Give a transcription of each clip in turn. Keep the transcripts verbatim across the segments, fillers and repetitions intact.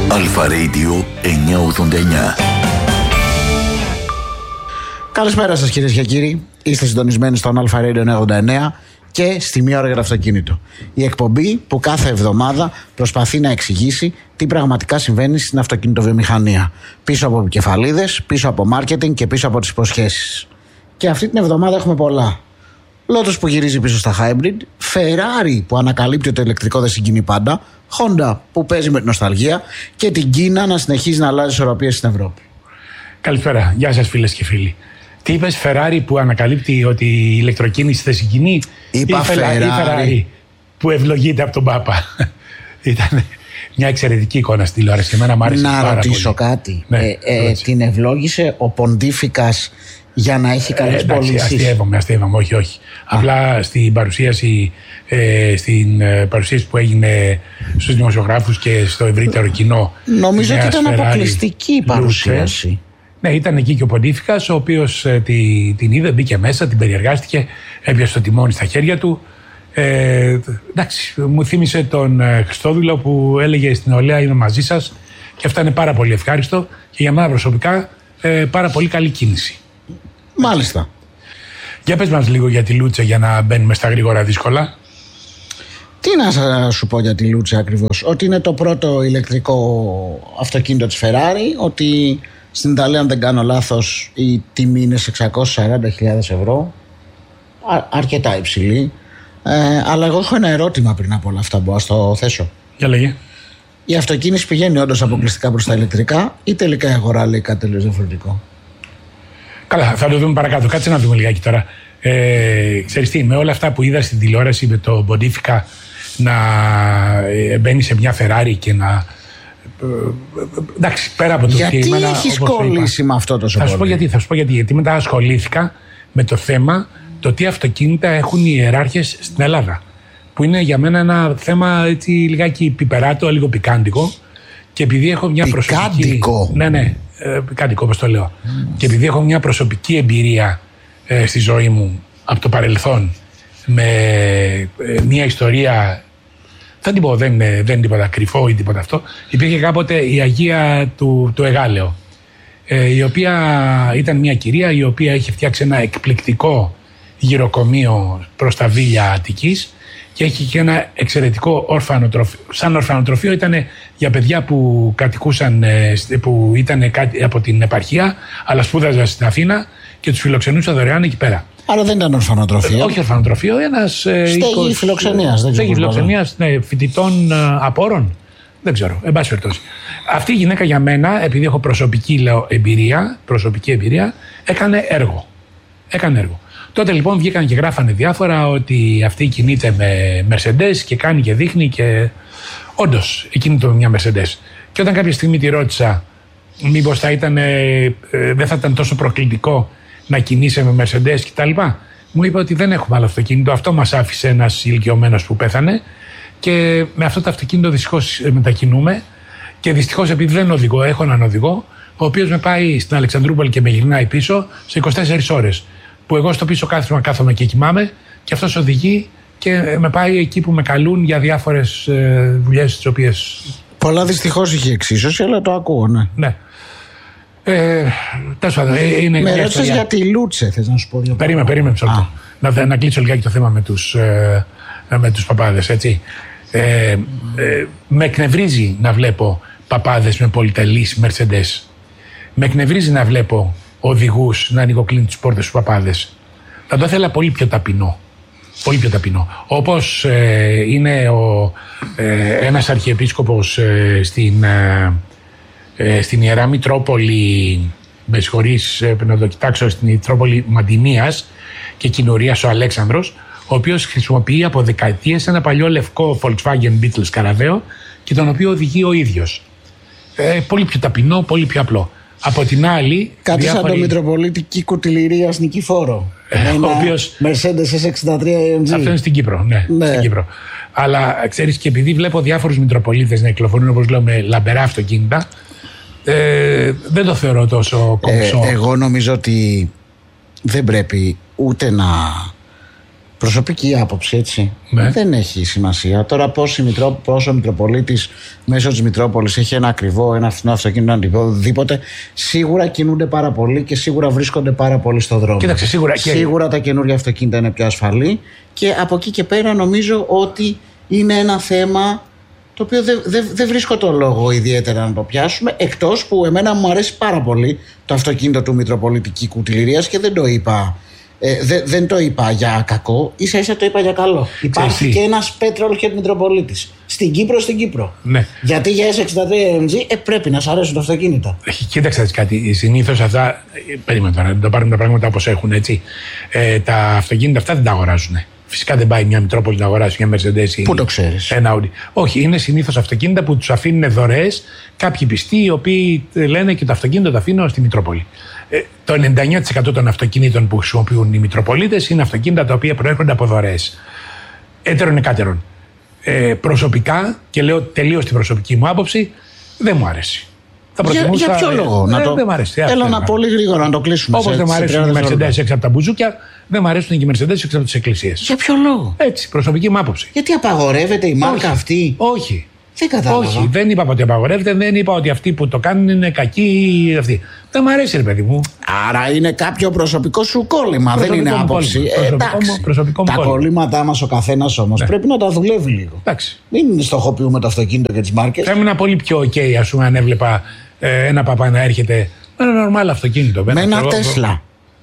Αλφα Radio εννιακόσια ογδόντα εννιά. Καλησπέρα σας κυρίες και κύριοι. Είστε συντονισμένοι στον Αλφα Radio εννιακόσια ογδόντα εννιά και στη Μία Ώρα για το Αυτοκίνητο. Η εκπομπή που κάθε εβδομάδα προσπαθεί να εξηγήσει τι πραγματικά συμβαίνει στην αυτοκινητοβιομηχανία. Πίσω από επικεφαλίδες, πίσω από μάρκετινγκ και πίσω από τις υποσχέσεις. Και αυτή την εβδομάδα έχουμε πολλά. Lotus που γυρίζει πίσω στα hybrid, Ferrari που ανακαλύπτει ότι το ηλεκτρικό δεν συγκινεί πάντα, Honda που παίζει με την νοσταλγία και την Κίνα να συνεχίζει να αλλάζει ισορροπίες στην Ευρώπη. Καλησπέρα, γεια σας φίλες και φίλοι. Τι είπες, Ferrari που ανακαλύπτει ότι η ηλεκτροκίνηση δεν συγκινεί? Είπα ή Ferrari. Ferrari που ευλογείται από τον Πάπα? Ήταν μια εξαιρετική εικόνα στη τηλεόραση και εμένα μου άρεσε πάρα πολύ. Να ρωτήσω κάτι. Ναι, ε, ε, την ευλόγησε ο Ποντίφικας για να έχει καλές ε, πωλήσεις? Αστείευομαι, αστείευομαι, όχι, όχι. Α. Απλά στην παρουσίαση, ε, στην ε, παρουσίαση που έγινε στους δημοσιογράφους και στο ευρύτερο κοινό. Νομίζω ότι ήταν Ferrari, αποκλειστική η παρουσίαση. Λούτσε. Ναι, ήταν εκεί και ο Ποντίφικας, ο οποίος ε, τη, την είδε, μπήκε μέσα, την περιεργάστηκε, έπιασε το τιμόνι στα χέρια του. Ε, εντάξει, μου θύμισε τον ε, Χριστόδουλο που έλεγε στην Ολέα είμαι μαζί σας, και αυτό είναι πάρα πολύ ευχάριστο και για μένα προσωπικά ε, πάρα πολύ καλή κίνηση. Μάλιστα. Για πες μας λίγο για τη Λούτσε για να μπαίνουμε στα γρήγορα δύσκολα. Τι να σου πω για τη Λούτσε ακριβώς? Ότι είναι το πρώτο ηλεκτρικό αυτοκίνητο της Ferrari, ότι στην Ιταλία, αν δεν κάνω λάθος, η τιμή είναι σε εξακόσιες σαράντα χιλιάδες ευρώ. Α, αρκετά υψηλή. Ε, αλλά εγώ έχω ένα ερώτημα πριν από όλα αυτά, μπορώ να το θέσω. Για λέγε. Η αυτοκίνηση πηγαίνει όντως αποκλειστικά προς τα ηλεκτρικά ή τελικά η αγορά λέει κάτι τελείως διαφορετικό? Καλά, θα το δούμε παρακάτω. Κάτσε να δούμε λιγάκι τώρα. Ε, ξέρεις τι, με όλα αυτά που είδα στην τηλεόραση με το Ποντίφικα να ε, μπαίνει σε μια Ferrari και να. Ε, εντάξει, πέρα από το γιατί ότι. Γιατί έχεις κολλήσει με αυτό τόσο θα πολύ? Σου πω γιατί, θα σου πω γιατί. Γιατί μετά ασχολήθηκα με το θέμα το τι αυτοκίνητα έχουν οι ιεράρχες στην Ελλάδα. Που είναι για μένα ένα θέμα έτσι λιγάκι πιπεράτο, λίγο πικάντικο. Και επειδή έχω μια πικάντικο. προσωπική. Ναι, ναι, ε, πικάντικο όπως το λέω. Mm. Και επειδή έχω μια προσωπική εμπειρία ε, στη ζωή μου από το παρελθόν με ε, μια ιστορία. Θα την πω, δεν είναι, δεν είναι τίποτα κρυφό ή τίποτα αυτό. Υπήρχε κάποτε η Αγία του, του Εγάλεο, ε, η οποία ήταν μια κυρία η οποία είχε φτιάξει ένα εκπληκτικό γυροκομείο προς τα Βίλια Αττικής και έχει και ένα εξαιρετικό ορφανοτροφείο. Σαν ορφανοτροφείο ήταν για παιδιά που κατοικούσαν, που ήταν από την επαρχία, αλλά σπούδαζαν στην Αθήνα και τους φιλοξενούσε δωρεάν εκεί πέρα. Άρα δεν ήταν ορφανοτροφείο. Ε, όχι ορφανοτροφείο, ένας. Στέγη φιλοξενίας. Στέγη φιλοξενίας, ναι, φοιτητών απόρων. Δεν ξέρω, εν πάση περιπτώσει. Αυτή η γυναίκα για μένα, επειδή έχω προσωπική λέω, εμπειρία, προσωπική εμπειρία, έκανε έργο. Έκανε έργο. Τότε λοιπόν βγήκαν και γράφανε διάφορα ότι αυτή κινείται με Mercedes και κάνει και δείχνει και. Όντως, κινείται με μια Mercedes. Και όταν κάποια στιγμή τη ρώτησα, μήπως θα ήταν, ε, δεν θα ήταν τόσο προκλητικό να κινείσαι με Mercedes κτλ. Μου είπε ότι δεν έχουμε άλλο αυτοκίνητο. Αυτό μας άφησε ένας ηλικιωμένος που πέθανε. Και με αυτό το αυτοκίνητο δυστυχώς μετακινούμε. Και δυστυχώς επειδή δεν οδηγώ, έχω έναν οδηγό, ο οποίος με πάει στην Αλεξανδρούπολη και με γυρνάει πίσω σε είκοσι τέσσερις ώρες. Που εγώ στο πίσω κάθισμα κάθομαι και κοιμάμαι και αυτός οδηγεί και με πάει εκεί που με καλούν για διάφορες ε, δουλειές τις οποίες. Πολλά δυστυχώς είχε εξίσωση, αλλά το ακούω, ναι. Ναι. Ε, τέλος πάντων, είναι με ρώτησες για τη Λούτσε, θες να σου πω δύο Περίμενε, περίμενε ψωλτό. Να, να κλείσω λιγάκι το θέμα με τους, ε, με τους παπάδες, έτσι. Ε, ε, με εκνευρίζει να βλέπω παπάδες με πολυτελείς Mercedes. Με εκνευρίζει να βλέπω οδηγούς να ανοιγοκλίνουν τις πόρτες στους παπάδες. Θα το ήθελα πολύ πιο ταπεινό. Πολύ πιο ταπεινό. Όπως ε, είναι ο, ε, ένας αρχιεπίσκοπος ε, στην, ε, ε, στην Ιερά Μητρόπολη, με συγχωρείς, ε, να το κοιτάξω, στην Μητρόπολη Μαντινίας και Κοινορίας ο Αλέξανδρος, ο οποίος χρησιμοποιεί από δεκαετίες ένα παλιό λευκό Volkswagen Beetle Scarabeo και τον οποίο οδηγεί ο ίδιος. Ε, πολύ πιο ταπεινό, πολύ πιο απλό. Από την άλλη. Κάτι διάφοροι... σαν το Μητροπολίτη Κίκο Τηληρίας Νικηφόρο. Ε, ο οποίος. Mercedes ες εξήντα τρία έι εμ τζι. Αυτό είναι στην Κύπρο. Ναι, ναι. Στην Κύπρο. Αλλά ξέρεις, και επειδή βλέπω διάφορους Μητροπολίτες να κυκλοφορούν, όπως λέω, με λαμπερά αυτοκίνητα, ε, δεν το θεωρώ τόσο κομψό. Ε, εγώ νομίζω ότι δεν πρέπει ούτε να Προσωπική άποψη, έτσι. Ναι. Δεν έχει σημασία. Τώρα, πώς Μητρό, ο Μητροπολίτης μέσω της Μητρόπολης έχει ένα ακριβό, ένα φθηνό αυτοκίνητο, οτιδήποτε, σίγουρα κινούνται πάρα πολύ και σίγουρα βρίσκονται πάρα πολύ στο δρόμο. Κοίταξε, σίγουρα, σίγουρα και... τα καινούργια αυτοκίνητα είναι πιο ασφαλή και από εκεί και πέρα νομίζω ότι είναι ένα θέμα το οποίο δεν δε, δε βρίσκω το λόγο ιδιαίτερα να το πιάσουμε, εκτός που εμένα μου αρέσει πάρα πολύ το αυτοκίνητο του Μητροπολιτική Κουτιληρίας και δεν το είπα. Ε, δε, δεν το είπα για κακό, ίσα ίσα το είπα για καλό. Υπάρχει Ξέρεις, και ένας Petrolhead Μητροπολίτης. Στην Κύπρο, στην Κύπρο. Ναι. Γιατί για ες εξήντα τρία εμ τζι ε, πρέπει να σ' αρέσουν τα αυτοκίνητα. Κοίταξε κάτι. Συνήθως αυτά. Περίμενα τώρα, να το πάρουμε τα πράγματα όπως έχουν, έτσι. Ε, τα αυτοκίνητα αυτά δεν τα αγοράζουν. Φυσικά δεν πάει μια Μητρόπολη να αγοράσει μια Mercedes. Πού το ξέρεις? Ένα Audi. Όχι, είναι συνήθως αυτοκίνητα που τους αφήνουν δωρεές κάποιοι πιστοί, οι οποίοι λένε και το αυτοκίνητο το αφήνω στη Μητρόπολη. Ε, το ενενήντα εννέα τοις εκατό των αυτοκινήτων που χρησιμοποιούν οι Μητροπολίτες είναι αυτοκίνητα τα οποία προέρχονται από δωρεές. Έτερον εκάτερον. Ε, προσωπικά, και λέω τελείως την προσωπική μου άποψη, δεν μου αρέσει. Για, για ποιο λόγο? Ε, να το... Δεν μου αρέσει. Θέλω να πολύ γρήγορα να το κλείσουμε. Όπως δεν μου αρέσουν οι Mercedes έξω από τα μπουζούκια, δεν μου αρέσουν και οι Mercedes έξω από τις εκκλησίες. Για ποιο λόγο? Έτσι, προσωπική μου άποψη. Γιατί απαγορεύεται η μάρκα Όχι. αυτή? Όχι. Δεν κατάλαβα. Όχι, δεν είπα ότι απαγορεύεται, δεν είπα ότι αυτοί που το κάνουν είναι κακοί. Αυτοί. Δεν μου αρέσει, ρε παιδί μου. Άρα είναι κάποιο προσωπικό σου κόλλημα, δεν είναι άποψη. Προσωπικό, Ε, προσωπικό, εντάξει. προσωπικό τα κόλλημα. κολλήματά μας ο καθένας όμως Ναι. πρέπει να τα δουλεύει λίγο. Εντάξει. Μην στοχοποιούμε το αυτοκίνητο και τις μάρκες. Θα ήμουν πολύ πιο ok, ας πούμε, αν έβλεπα ε, ένα παπά να έρχεται με ένα νορμάλ αυτοκίνητο. Με ένα ξέρω, Τέσλα.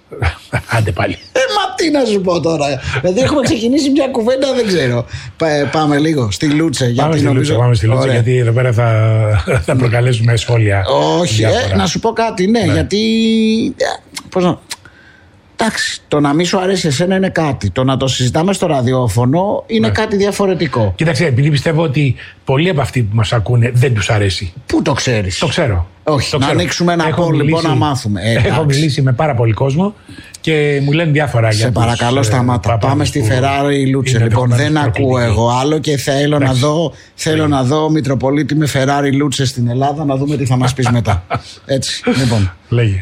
Άντε πάλι. Ε, μα τι να σου πω τώρα. Δηλαδή έχουμε ξεκινήσει μια κουβέντα, δεν ξέρω. Πα- πάμε λίγο στη Λούτσε. Πάμε γιατί στη νομίζω... Λούτσε, πάμε στη Λούτσε, Ωραία. γιατί εδώ πέρα θα, θα προκαλέσουμε σχόλια. Όχι, ε, διάφορα. να σου πω κάτι, ναι, Ναι. γιατί. ε, Πώς να. Εντάξει, το να μην σου αρέσει εσένα είναι κάτι. Το να το συζητάμε στο ραδιόφωνο είναι Ναι. κάτι διαφορετικό. Κοίταξε, επειδή πιστεύω ότι πολλοί από αυτοί που μας ακούνε δεν τους αρέσει. Πού το ξέρεις? Το ξέρω. Όχι, Το να ξέρω. ανοίξουμε ένα Έχω poll, λοιπόν, μιλήσει- να μάθουμε. Ε, έχω εντάξει. μιλήσει με πάρα πολύ κόσμο και μου λένε διάφορα για Σε τους, παρακαλώ, ε, σταμάτα. παπάδες Πάμε στη που Ferrari Λούτσε. είναι Λοιπόν, δεν δεχομένους ακούω προκλητικοί. εγώ άλλο και θέλω να Εντάξει. δω, θέλω να δω Μητροπολίτη με Ferrari Λούτσε στην Ελλάδα, να δούμε τι θα μας πεις μετά. Έτσι, λοιπόν. Λέγε.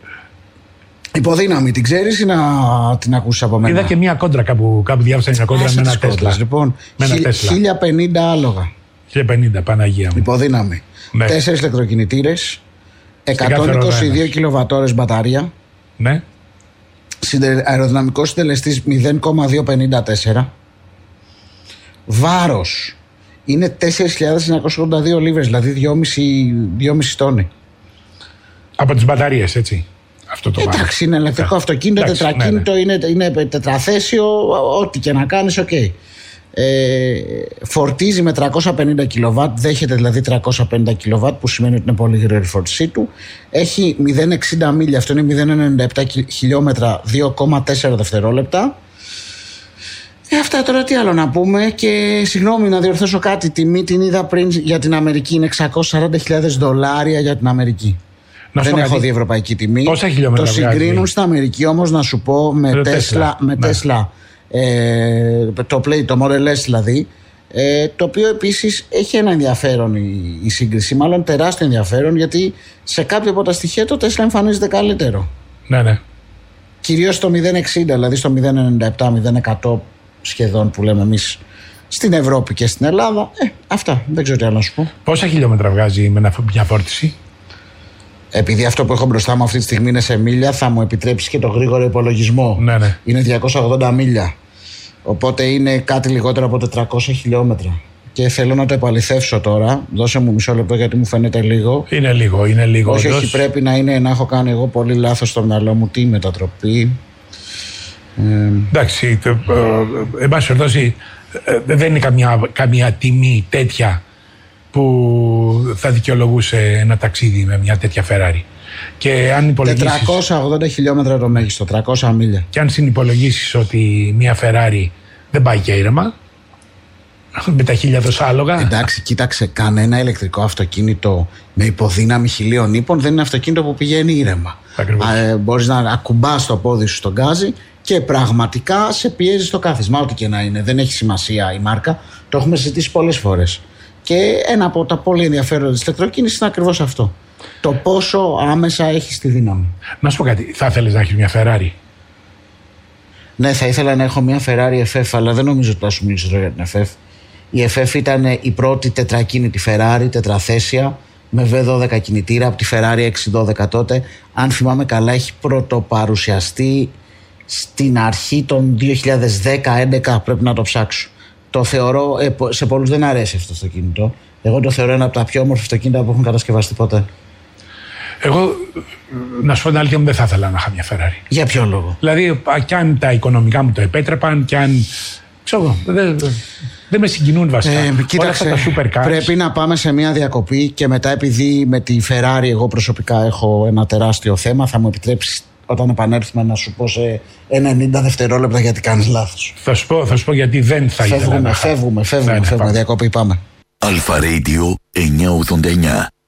Υποδύναμη, την ξέρεις ή να την ακούσεις από μένα? Είδα και μια κόντρα κάπου, κάπου διάβασα μια κόντρα Άσε με ένα τις κόντρες, Τέσλα. Λοιπόν, Με ένα χι- Τέσλα. χίλια πενήντα άλογα. χίλια πενήντα, Παναγία μου. Υποδύναμη. Ναι. Τέσσερις ηλεκτροκινητήρες. κάθε εκατόν είκοσι δύο ρόδα ένας. κιλοβατόρες μπαταρία. Ναι. Συντε- Αεροδυναμικός συντελεστής μηδέν κόμμα διακόσια πενήντα τέσσερα. Βάρος είναι τέσσερις χιλιάδες εννιακόσιες ογδόντα δύο λίβρες, δηλαδή δυόμισι δυόμισι τόνοι. Από τις μπαταρίες, έτσι. Αυτό το βάρος. Εντάξει, είναι ηλεκτρικό αυτοκίνητο, Εντάξει, τετρακίνητο, ναι, Είναι, είναι τετραθέσιο, ό,τι και να κάνεις, οκ. Ε, φορτίζει με τριακόσια πενήντα κιλοβάτ, δέχεται δηλαδή τριακόσια πενήντα κιλοβάτ, που σημαίνει ότι είναι πολύ γρήγορη η φόρτισή του. Έχει μηδέν κόμμα εξήντα μίλια, αυτό είναι μηδέν κόμμα ενενήντα επτά χιλιόμετρα, δύο κόμμα τέσσερα δευτερόλεπτα. Ε, αυτά τώρα τι άλλο να πούμε. Και συγγνώμη να διορθώσω κάτι, τιμή την είδα πριν για την Αμερική, είναι εξακόσιες σαράντα χιλιάδες δολάρια για την Αμερική. Να σου Δεν πω έχω κάτι. δει ευρωπαϊκή τιμή. Πόσα χιλιόμετρα Το βγάζει? συγκρίνουν στην Αμερική όμως, να σου πω, με Το Tesla, Tesla, με ναι. Tesla ε, το Play, το Model S δηλαδή, ε, το οποίο επίσης έχει ένα ενδιαφέρον η, η σύγκριση, μάλλον τεράστιο ενδιαφέρον, γιατί σε κάποια από τα στοιχεία το Tesla εμφανίζεται καλύτερο. Ναι, ναι. Κυρίως στο μηδέν κόμμα εξήντα, δηλαδή στο μηδέν κόμμα ενενήντα επτά μηδέν εκατό σχεδόν που λέμε εμείς στην Ευρώπη και στην Ελλάδα. Ε, αυτά, δεν ξέρω τι άλλο να σου πω. Πόσα χιλιόμετρα βγάζει με ένα- μια φόρτιση? Επειδή αυτό που έχω μπροστά μου αυτή τη στιγμή είναι σε μίλια, θα μου επιτρέψει και το γρήγορο υπολογισμό. Ναι, ναι. Είναι διακόσια ογδόντα μίλια. Οπότε είναι κάτι λιγότερο από τετρακόσια χιλιόμετρα. Και θέλω να το επαληθεύσω τώρα. Δώσε μου μισό λεπτό γιατί μου φαίνεται λίγο. Είναι λίγο, είναι λίγο. Όχι, όντως. όχι, πρέπει να είναι να έχω κάνει εγώ πολύ λάθος στο μυαλό μου. Τι μετατροπή. Ε, Εντάξει, το, ε, εν πάση περιπτώσει, ε, δεν είναι καμιά, καμία τιμή τέτοια που θα δικαιολογούσε ένα ταξίδι με μια τέτοια Ferrari. Και αν υπολογίσεις, τετρακόσια ογδόντα χιλιόμετρα το μέγιστο, τριακόσια μίλια. και αν συνυπολογίσεις ότι μια Ferrari δεν πάει και ήρεμα, με τα χίλια δόσα άλογα. Εντάξει, κοίταξε, κανένα ηλεκτρικό αυτοκίνητο με υποδύναμη χιλίων ύπων δεν είναι αυτοκίνητο που πηγαίνει ήρεμα. Ακριβώς. Ε, μπορείς να ακουμπάς το πόδι σου στον γκάζι και πραγματικά σε πιέζει στο κάθισμα, ό,τι και να είναι. Δεν έχει σημασία η μάρκα. Το έχουμε συζητήσει πολλές φορές. Και ένα από τα πολύ ενδιαφέροντα της ηλεκτροκίνησης είναι ακριβώς αυτό. Το πόσο άμεσα έχει τη δύναμη. Να σου πω κάτι, θα ήθελες να έχεις μια Ferrari? Ναι, θα ήθελα να έχω μια Ferrari εφ εφ, αλλά δεν νομίζω ότι θα σου μιλήσω για την εφ εφ. Η εφ εφ ήταν η πρώτη τετρακίνητη Ferrari, τετραθέσια, με βι δώδεκα κινητήρα από τη Ferrari εξακόσια δώδεκα τότε. Αν θυμάμαι καλά, έχει πρωτοπαρουσιαστεί στην αρχή των δύο χιλιάδες δέκα έντεκα, πρέπει να το ψάξω. Το θεωρώ, σε πολλούς δεν αρέσει αυτό το αυτοκίνητο. Εγώ το θεωρώ ένα από τα πιο όμορφα αυτοκίνητα που έχουν κατασκευαστεί ποτέ. Εγώ, να σου πω την αλήθεια μου, δεν θα ήθελα να είχα μια Ferrari. Για ποιο λόγο? Δηλαδή, κι αν τα οικονομικά μου το επέτρεπαν, κι αν. Ξέρω, δεν δε με συγκινούν βασικά. Ε, κοίταξε, όλα αυτά τα super cars. Πρέπει να πάμε σε μια διακοπή και μετά, επειδή με τη Ferrari εγώ προσωπικά έχω ένα τεράστιο θέμα, θα μου επιτρέψει όταν επανέλθουμε να σου πω σε ενενήντα δευτερόλεπτα γιατί κάνεις λάθος. Θα σου πω, θα σου πω γιατί δεν θα ήθελα. Φεύγουμε, φεύγουμε, φεύγουμε, φεύγουμε, φεύγουμε, διακοπή, πάμε. Αλφα Radio εννιακόσια ογδόντα εννιά.